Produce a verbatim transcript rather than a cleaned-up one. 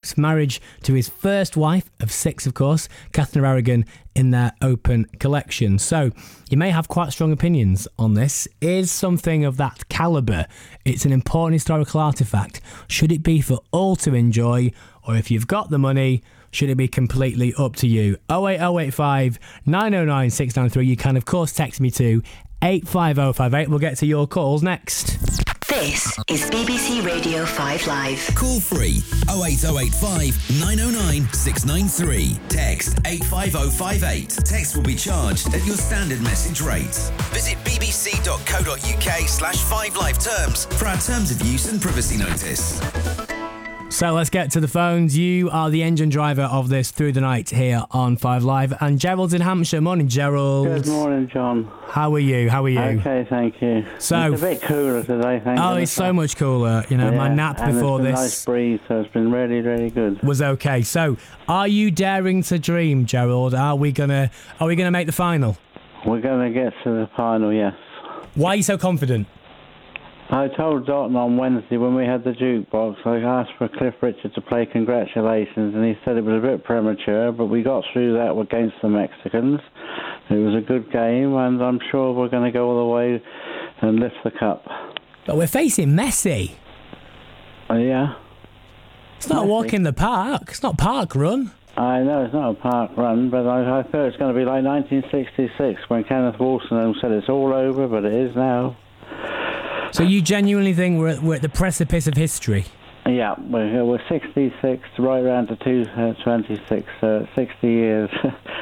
Wife's marriage to his first wife of six, of course, Catherine Aragon, in their open collection. So you may have quite strong opinions on this. Is something of that calibre? It's an important historical artefact. Should it be for all to enjoy, or if you've got the money, should it be completely up to you? oh eight oh eight five, nine oh nine, six nine three. You can, of course, text me to eight five oh five eight. We'll get to your calls next. This is B B C Radio five Live. Call free oh eight oh eight five, nine oh nine, six nine three. Text eight five oh five eight. Text will be charged at your standard message rate. Visit bbc.co.uk slash 5live terms for our terms of use and privacy notice. So let's get to the phones. You are the engine driver of this through the night here on five Live. And Gerald's in Hampshire. Morning, Gerald. Good morning, John. How are you? How are you? Okay, thank you. So, it's a bit cooler today, thank you. Oh, it's so much cooler. You know, yeah, my nap and before it's a this nice breeze, so it's been really, really good. Was okay. So, are you daring to dream, Gerald? Are we gonna Are we gonna make the final? We're going to get to the final, yes. Why are you so confident? I told Dalton on Wednesday when we had the jukebox, I asked for Cliff Richard to play Congratulations, and he said it was a bit premature, but we got through that against the Mexicans. It was a good game, and I'm sure we're going to go all the way and lift the cup. But we're facing Messi. Uh, yeah. It's not Messi. a walk in the park. It's not park run. I know it's not a park run, but I, I thought it's going to be like nineteen sixty-six when Kenneth Wolstenholme said it's all over, but it is now. So you genuinely think we're at, we're at the precipice of history? Yeah, we're, we're sixty-six, right around to two twenty-six, uh, sixty years.